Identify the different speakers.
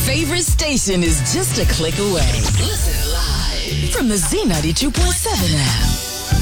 Speaker 1: favorite station is just a click away. Listen live from the Z92.7 app.